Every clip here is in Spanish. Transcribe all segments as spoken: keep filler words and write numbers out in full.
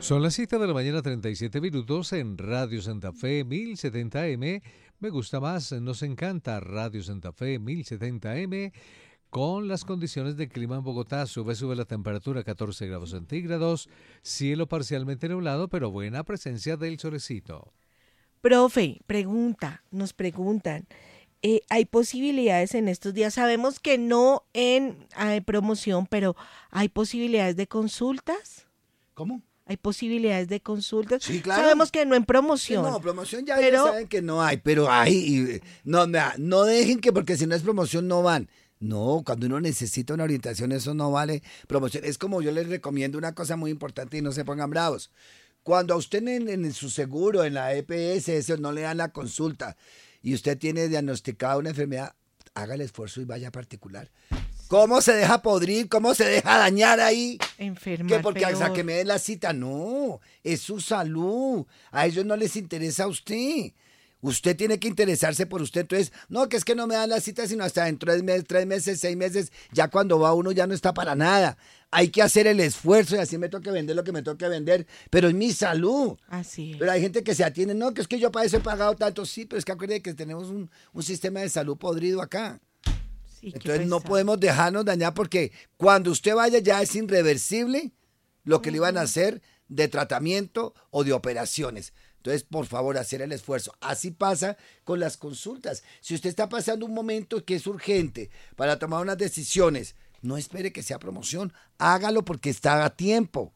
Son las siete de la mañana, treinta y siete minutos en Radio Santa Fe mil setenta M. Me gusta más, nos encanta Radio Santa Fe mil setenta M. Con las condiciones de clima en Bogotá, sube, sube la temperatura a catorce grados centígrados, cielo parcialmente nublado, pero buena presencia del solecito. Profe, pregunta, nos preguntan, eh, ¿hay posibilidades en estos días? Sabemos que no en hay promoción, pero ¿hay posibilidades de consultas? ¿Cómo? ¿Hay posibilidades de consultas? Sí, claro. Sabemos que no en promoción. Sí, no, promoción ya, pero... ya saben que no hay, pero hay. No, mira, no dejen que porque si no es promoción no van. No, cuando uno necesita una orientación, eso no vale promoción. Es como yo les recomiendo una cosa muy importante y no se pongan bravos. Cuando a usted en, en su seguro, en la E P S, eso no le dan la consulta y usted tiene diagnosticada una enfermedad, haga el esfuerzo y vaya a particular. ¿Cómo se deja podrir? ¿Cómo se deja dañar ahí? Enfermar Que porque peor. hasta que me den la cita, no, es su salud. A ellos no les interesa a usted. Usted tiene que interesarse por usted. Entonces, no, que es que no me dan la cita sino hasta dentro de tres meses, tres meses, seis meses. Ya cuando va uno ya no está para nada. Hay que hacer el esfuerzo y así me toca vender lo que me toca vender. Pero es mi salud. Así es. Pero hay gente que se atiende, no, que es que yo para eso he pagado tanto. Sí, pero es que acuérdate que tenemos un, un sistema de salud podrido acá. Sí, qué Entonces no pesado. podemos dejarnos dañar porque cuando usted vaya ya es irreversible lo que le iban a hacer de tratamiento o de operaciones. Entonces, por favor, hacer el esfuerzo. Así pasa con las consultas. Si usted está pasando un momento que es urgente para tomar unas decisiones, no espere que sea promoción, hágalo porque está a tiempo.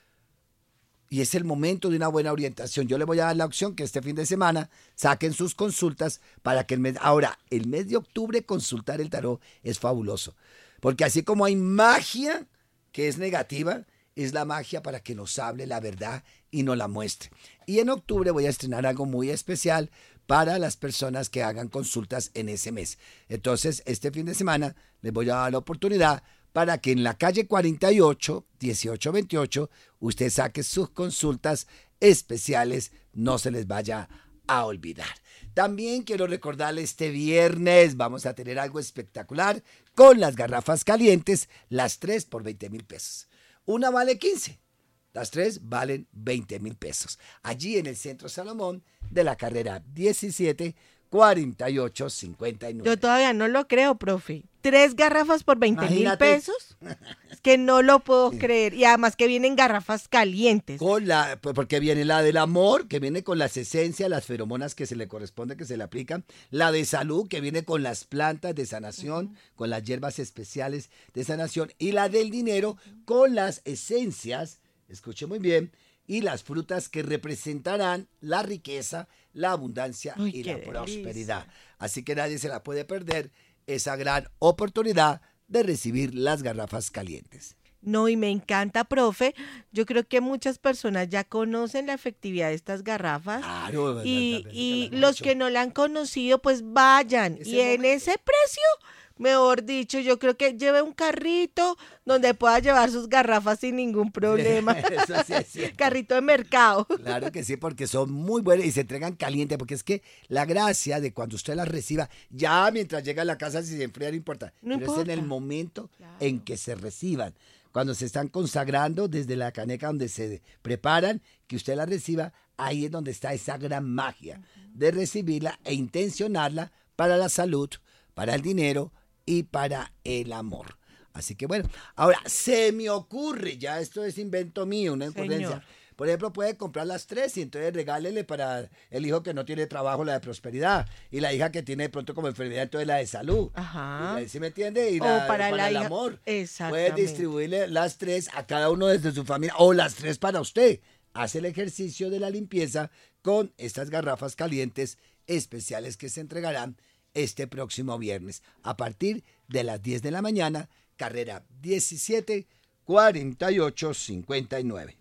Y es el momento de una buena orientación. Yo le voy a dar la opción que este fin de semana saquen sus consultas para que el mes... Ahora, el mes de octubre consultar el tarot es fabuloso. Porque así como hay magia que es negativa, es la magia para que nos hable la verdad y nos la muestre. Y en octubre voy a estrenar algo muy especial para las personas que hagan consultas en ese mes. Entonces, este fin de semana les voy a dar la oportunidad para que en la calle cuarenta y ocho, dieciocho veintiocho, usted saque sus consultas especiales, no se les vaya a olvidar. También quiero recordarle, este viernes vamos a tener algo espectacular con las garrafas calientes, las tres por veinte mil pesos. Una vale quince, las tres valen veinte mil pesos. Allí en el Centro Salomón de la carrera diecisiete cuarenta y ocho cincuenta y nueve. Yo todavía no lo creo, profe. ¿Tres garrafas por veinte mil Imagínate. pesos? Es que no lo puedo creer. Y además que vienen garrafas calientes. Con la, porque viene la del amor, que viene con las esencias, las feromonas que se le corresponde, que se le aplican. La de salud, que viene con las plantas de sanación, uh-huh. con las hierbas especiales de sanación. Y la del dinero, con las esencias, escuche muy bien, y las frutas que representarán la riqueza, la abundancia Uy, y qué la delicia. prosperidad. Así que nadie se la puede perder esa gran oportunidad de recibir las garrafas calientes. No, y me encanta, profe. Yo creo que muchas personas ya conocen la efectividad de estas garrafas. Claro, y, la- la- y la- la- los que no la han conocido, pues vayan. Es Y el en momento. ese precio, mejor dicho, yo creo que lleve un carrito donde pueda llevar sus garrafas sin ningún problema. Eso sí es cierto. Carrito de mercado. Claro que sí, porque son muy buenas y se entregan calientes, porque es que la gracia de cuando usted las reciba, ya mientras llega a la casa, si se enfría, no importa, No pero es en importa. el momento Claro. en que se reciban, cuando se están consagrando desde la caneca donde se preparan, que usted la reciba, ahí es donde está esa gran magia de recibirla e intencionarla para la salud, para el dinero y para el amor. Así que bueno, ahora se me ocurre, ya esto es invento mío, una ocurrencia. Señor. Por ejemplo, puede comprar las tres y entonces regálele para el hijo que no tiene trabajo la de prosperidad y la hija que tiene de pronto como enfermedad entonces la de salud. Ajá. ¿Sí me entiende? Y O la, para la el hija- amor. Exactamente. Puede distribuirle las tres a cada uno desde su familia o las tres para usted. Hace el ejercicio de la limpieza con estas garrafas calientes especiales que se entregarán este próximo viernes a partir de las diez de la mañana, carrera diecisiete cuarenta y ocho cincuenta y nueve.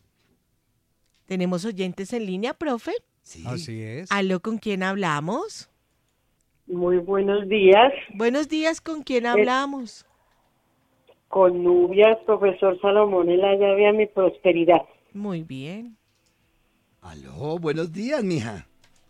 ¿Tenemos oyentes en línea, profe? Sí. Así es. ¿Aló, con quién hablamos? Muy buenos días, Buenos días, ¿con quién hablamos? con Nubias, profesor Salomón en la llave a mi prosperidad. Muy bien. Aló, buenos días, mija.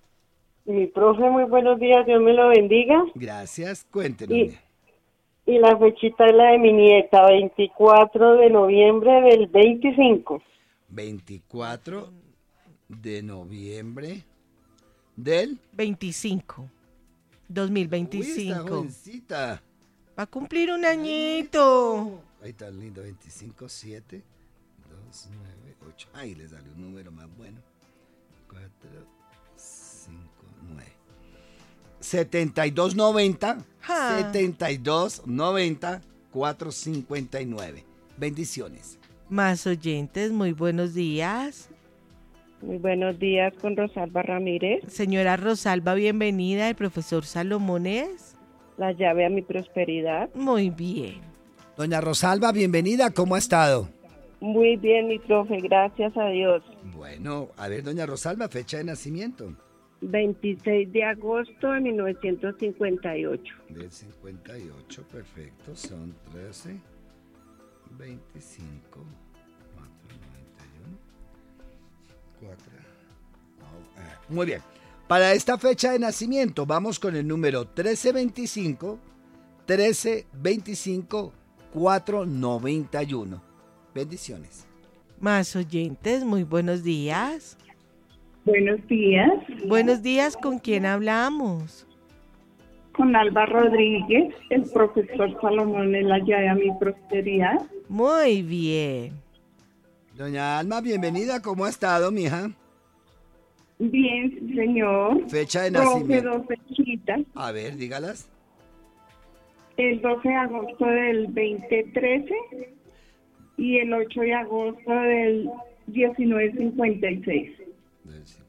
Mi profe, muy buenos días, Dios me lo bendiga. Gracias, cuéntenos. Y, mija. y la fechita es la de mi nieta, veinticuatro de noviembre del veinticinco. veinticuatro de noviembre del veinticinco. dos mil Uy, veinticinco. está jovencita. Va a cumplir un añito. Ahí está lindo, veinticinco, siete, dos, nueve, ocho. Ahí le sale un número más bueno. cuatro, cinco, nueve. setenta y dos noventa. Ja. setenta y dos noventa, cuatrocientos cincuenta y nueve. Bendiciones. Más oyentes, muy buenos días. Muy buenos días con Rosalba Ramírez. Señora Rosalba, bienvenida. El profesor Salomones. La llave a mi prosperidad. Muy bien. Doña Rosalba, bienvenida. ¿Cómo ha estado? Muy bien, mi profe, gracias a Dios. Bueno, a ver, doña Rosalba, fecha de nacimiento. veintiséis de agosto de mil novecientos cincuenta y ocho. Del cincuenta y ocho, perfecto. Son trece, veinticinco, cuatro, noventa y uno, cuatro. Oh, eh, Muy bien. Para esta fecha de nacimiento vamos con el número trece veinticinco, trece veinticinco, cuatrocientos noventa y uno. Bendiciones. Más oyentes, muy buenos días. Buenos días, Buenos días, ¿con quién hablamos? con Alba Rodríguez, el profesor Salomón en la llave a mi prosperidad. Muy bien. Doña Alma, bienvenida. ¿Cómo ha estado, mija? Bien, señor. Fecha de Profe, nacimiento. dos fechitas. A ver, dígalas. El doce de agosto del veinte trece y el ocho de agosto del diecinueve cincuenta y seis. Del